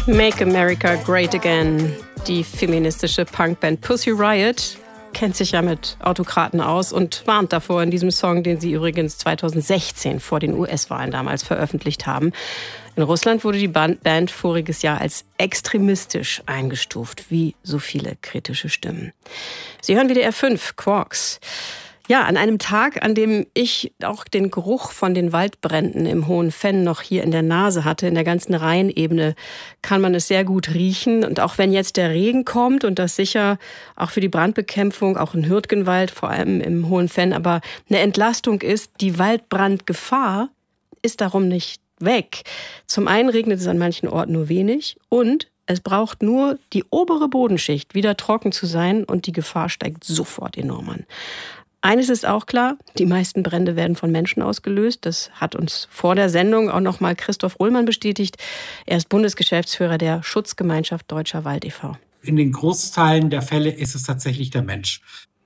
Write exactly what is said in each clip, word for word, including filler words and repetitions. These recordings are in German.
Make America Great Again. Die feministische Punkband Pussy Riot kennt sich ja mit Autokraten aus und warnt davor in diesem Song, den sie übrigens zweitausendsechzehn vor den U S-Wahlen damals veröffentlicht haben. In Russland wurde die Band voriges Jahr als extremistisch eingestuft, wie so viele kritische Stimmen. Sie hören W D R fünf, Quarks. Ja, an einem Tag, an dem ich auch den Geruch von den Waldbränden im Hohen Venn noch hier in der Nase hatte, in der ganzen Rheinebene, kann man es sehr gut riechen. Und auch wenn jetzt der Regen kommt und das sicher auch für die Brandbekämpfung, auch in Hürtgenwald, vor allem im Hohen Venn, aber eine Entlastung ist, die Waldbrandgefahr ist darum nicht weg. Zum einen regnet es an manchen Orten nur wenig und es braucht nur die obere Bodenschicht wieder trocken zu sein und die Gefahr steigt sofort enorm an. Eines ist auch klar, die meisten Brände werden von Menschen ausgelöst. Das hat uns vor der Sendung auch noch mal Christoph Ruhlmann bestätigt. Er ist Bundesgeschäftsführer der Schutzgemeinschaft Deutscher Wald e V In den Großteilen der Fälle ist es tatsächlich der Mensch.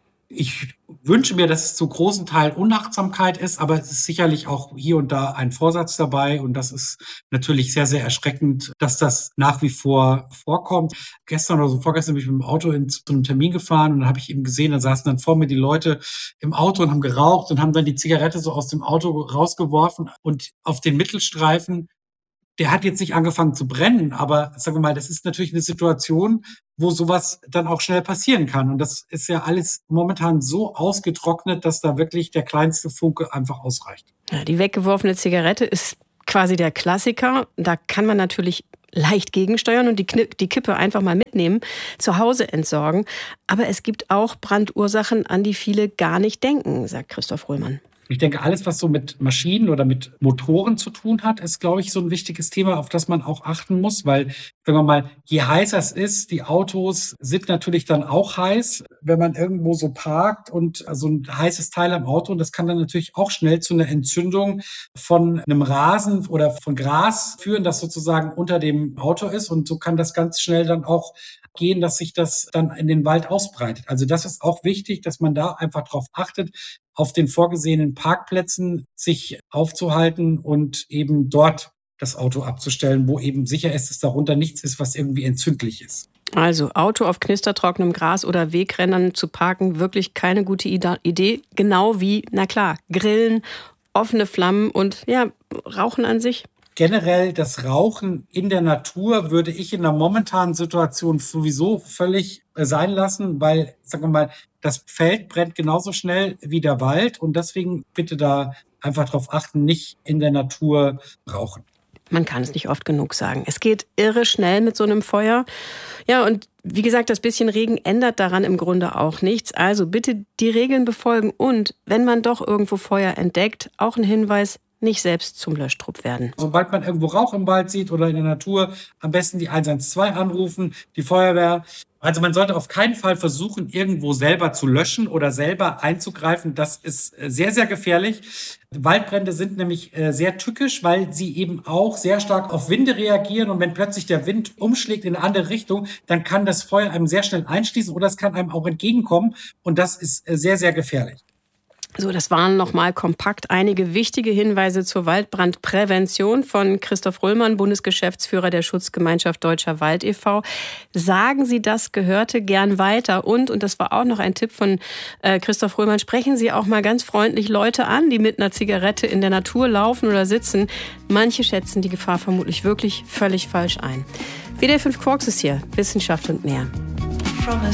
Ich wünsche mir, dass es zu großen Teilen Unachtsamkeit ist, aber es ist sicherlich auch hier und da ein Vorsatz dabei. Und das ist natürlich sehr, sehr erschreckend, dass das nach wie vor vorkommt. Gestern oder so vorgestern bin ich mit dem Auto in, zu einem Termin gefahren und dann habe ich eben gesehen, da saßen dann vor mir die Leute im Auto und haben geraucht und haben dann die Zigarette so aus dem Auto rausgeworfen und auf den Mittelstreifen. Der hat jetzt nicht angefangen zu brennen, aber sagen wir mal, das ist natürlich eine Situation, wo sowas dann auch schnell passieren kann. Und das ist ja alles momentan so ausgetrocknet, dass da wirklich der kleinste Funke einfach ausreicht. Ja, die weggeworfene Zigarette ist quasi der Klassiker. Da kann man natürlich leicht gegensteuern und die, Kni- die Kippe einfach mal mitnehmen, zu Hause entsorgen. Aber es gibt auch Brandursachen, an die viele gar nicht denken, sagt Christoph Ruhlmann. Ich denke, alles, was so mit Maschinen oder mit Motoren zu tun hat, ist, glaube ich, so ein wichtiges Thema, auf das man auch achten muss, weil, wenn man mal, je heißer es ist, die Autos sind natürlich dann auch heiß, wenn man irgendwo so parkt und so ein heißes Teil am Auto, und das kann dann natürlich auch schnell zu einer Entzündung von einem Rasen oder von Gras führen, das sozusagen unter dem Auto ist, und so kann das ganz schnell dann auch gehen, dass sich das dann in den Wald ausbreitet. Also das ist auch wichtig, dass man da einfach drauf achtet, auf den vorgesehenen Parkplätzen sich aufzuhalten und eben dort das Auto abzustellen, wo eben sicher ist, dass darunter nichts ist, was irgendwie entzündlich ist. Also Auto auf knistertrockenem Gras oder Wegrändern zu parken, wirklich keine gute Idee. Genau wie, na klar, Grillen, offene Flammen und ja, Rauchen an sich. Generell das Rauchen in der Natur würde ich in der momentanen Situation sowieso völlig sein lassen, weil, sagen wir mal, das Feld brennt genauso schnell wie der Wald, und deswegen bitte da einfach drauf achten, nicht in der Natur rauchen. Man kann es nicht oft genug sagen. Es geht irre schnell mit so einem Feuer. Ja, und wie gesagt, das bisschen Regen ändert daran im Grunde auch nichts. Also bitte die Regeln befolgen und, wenn man doch irgendwo Feuer entdeckt, auch ein Hinweis: nicht selbst zum Löschtrupp werden. Sobald man irgendwo Rauch im Wald sieht oder in der Natur, am besten die eins eins zwei anrufen, die Feuerwehr. Also man sollte auf keinen Fall versuchen, irgendwo selber zu löschen oder selber einzugreifen. Das ist sehr, sehr gefährlich. Waldbrände sind nämlich sehr tückisch, weil sie eben auch sehr stark auf Winde reagieren. Und wenn plötzlich der Wind umschlägt in eine andere Richtung, dann kann das Feuer einem sehr schnell einschließen oder es kann einem auch entgegenkommen. Und das ist sehr, sehr gefährlich. So, das waren nochmal kompakt einige wichtige Hinweise zur Waldbrandprävention von Christoph Ruhlmann, Bundesgeschäftsführer der Schutzgemeinschaft Deutscher Wald e V Sagen Sie das Gehörte gern weiter. Und, und das war auch noch ein Tipp von äh, Christoph Ruhlmann, sprechen Sie auch mal ganz freundlich Leute an, die mit einer Zigarette in der Natur laufen oder sitzen. Manche schätzen die Gefahr vermutlich wirklich völlig falsch ein. W D R fünf Quarks ist hier, Wissenschaft und mehr.